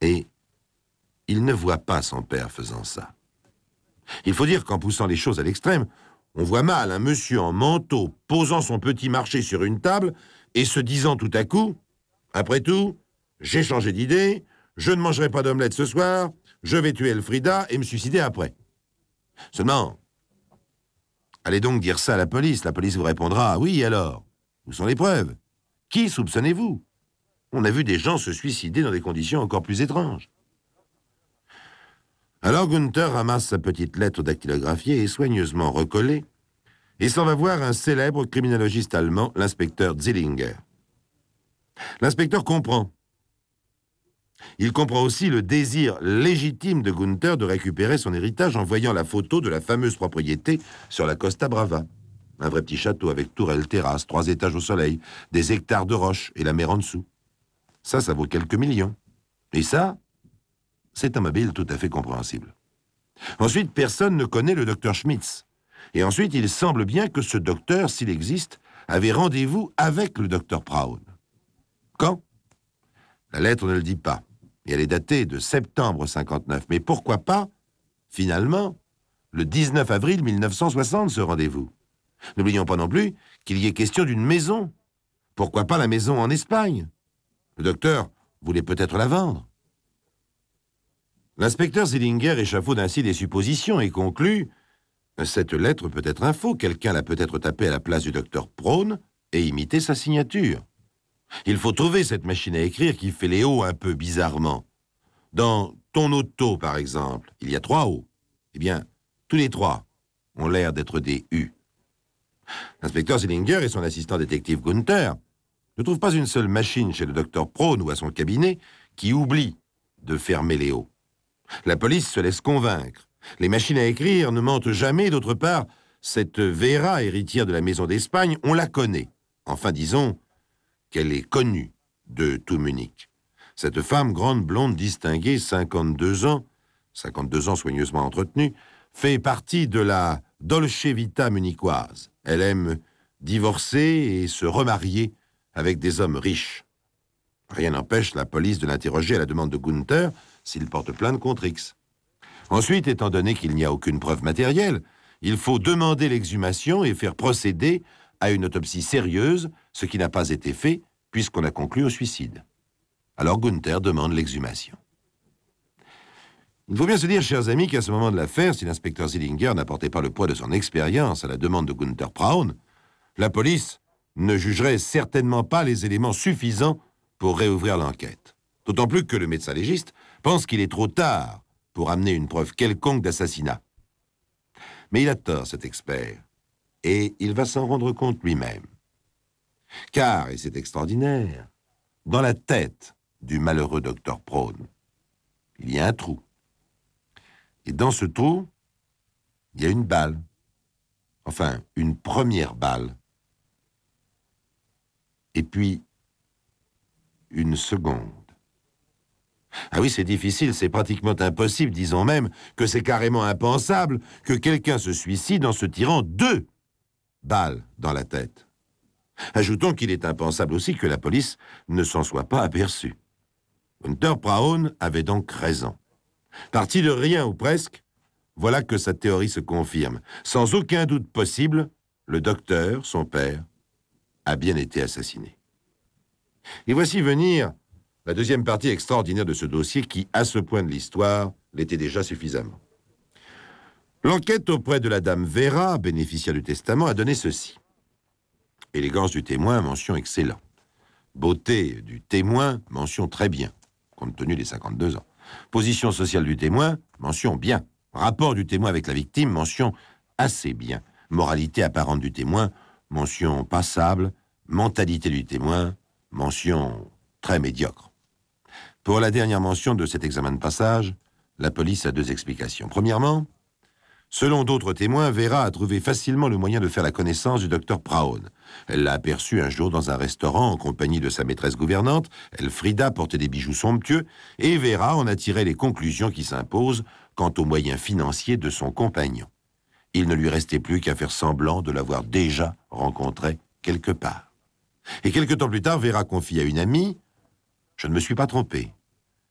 Et il ne voit pas son père faisant ça. Il faut dire qu'en poussant les choses à l'extrême, on voit mal un monsieur en manteau posant son petit marché sur une table et se disant tout à coup « Après tout, j'ai changé d'idée, je ne mangerai pas d'omelette ce soir, je vais tuer Elfrida et me suicider après. » Seulement, allez donc dire ça à la police vous répondra « Oui, alors, où sont les preuves? Qui soupçonnez-vous? On a vu des gens se suicider dans des conditions encore plus étranges. » Alors Gunther ramasse sa petite lettre dactylographiée et soigneusement recollée et s'en va voir un célèbre criminologiste allemand, l'inspecteur Zillinger. L'inspecteur comprend. Il comprend aussi le désir légitime de Gunther de récupérer son héritage en voyant la photo de la fameuse propriété sur la Costa Brava. Un vrai petit château avec tourelle, terrasse, 3 étages au soleil, des hectares de roches et la mer en dessous. Ça vaut quelques millions. Et ça, c'est un mobile tout à fait compréhensible. Ensuite, personne ne connaît le docteur Schmitz. Et ensuite, il semble bien que ce docteur, s'il existe, avait rendez-vous avec le docteur Braun. Quand? La lettre ne le dit pas. Et elle est datée de septembre 59. Mais pourquoi pas, finalement, le 19 avril 1960, ce rendez-vous? N'oublions pas non plus qu'il y ait question d'une maison. Pourquoi pas la maison en Espagne? Le docteur voulait peut-être la vendre. L'inspecteur Zillinger échafaude ainsi des suppositions et conclut « Cette lettre peut être un faux, quelqu'un l'a peut-être tapée à la place du docteur Braun et imité sa signature. Il faut trouver cette machine à écrire qui fait les O un peu bizarrement. Dans ton auto, par exemple, il y a 3 O. Eh bien, tous les 3 ont l'air d'être des U. » L'inspecteur Zillinger et son assistant détective Gunther ne trouvent pas une seule machine chez le docteur Braun ou à son cabinet qui oublie de fermer les O. La police se laisse convaincre. Les machines à écrire ne mentent jamais. D'autre part, cette Vera, héritière de la maison d'Espagne, on la connaît. Enfin, disons qu'elle est connue de tout Munich. Cette femme, grande, blonde, distinguée, 52 ans soigneusement entretenue, fait partie de la Dolce Vita munichoise. Elle aime divorcer et se remarier avec des hommes riches. Rien n'empêche la police de l'interroger à la demande de Gunther s'il porte plainte contre X. Ensuite, étant donné qu'il n'y a aucune preuve matérielle, il faut demander l'exhumation et faire procéder à une autopsie sérieuse, ce qui n'a pas été fait puisqu'on a conclu au suicide. Alors Gunther demande l'exhumation. Il faut bien se dire, chers amis, qu'à ce moment de l'affaire, si l'inspecteur Zillinger n'apportait pas le poids de son expérience à la demande de Gunther Braun, la police ne jugerait certainement pas les éléments suffisants pour réouvrir l'enquête. D'autant plus que le médecin légiste pense qu'il est trop tard pour amener une preuve quelconque d'assassinat. Mais il a tort, cet expert, et il va s'en rendre compte lui-même. Car, et c'est extraordinaire, dans la tête du malheureux docteur Braun, il y a un trou. Et dans ce trou, il y a une balle. Enfin, une première balle. Et puis, une seconde. Ah oui, c'est difficile, c'est pratiquement impossible, disons même que c'est carrément impensable que quelqu'un se suicide en se tirant 2 balles dans la tête. Ajoutons qu'il est impensable aussi que la police ne s'en soit pas aperçue. Gunther Braun avait donc raison. Parti de rien ou presque, voilà que sa théorie se confirme. Sans aucun doute possible, le docteur, son père, a bien été assassiné. Et voici venir la deuxième partie extraordinaire de ce dossier qui, à ce point de l'histoire, l'était déjà suffisamment. L'enquête auprès de la dame Vera, bénéficiaire du testament, a donné ceci. Élégance du témoin, mention excellent. Beauté du témoin, mention très bien, compte tenu des 52 ans. Position sociale du témoin, mention bien. Rapport du témoin avec la victime, mention assez bien. Moralité apparente du témoin, mention passable. Mentalité du témoin, mention très médiocre. Pour la dernière mention de cet examen de passage, la police a 2 explications. Premièrement, selon d'autres témoins, Vera a trouvé facilement le moyen de faire la connaissance du docteur Braun. Elle l'a aperçu un jour dans un restaurant en compagnie de sa maîtresse gouvernante. Elfrida portait des bijoux somptueux et Vera en a tiré les conclusions qui s'imposent quant aux moyens financiers de son compagnon. Il ne lui restait plus qu'à faire semblant de l'avoir déjà rencontré quelque part. Et quelque temps plus tard, Vera confie à une amie « Je ne me suis pas trompé.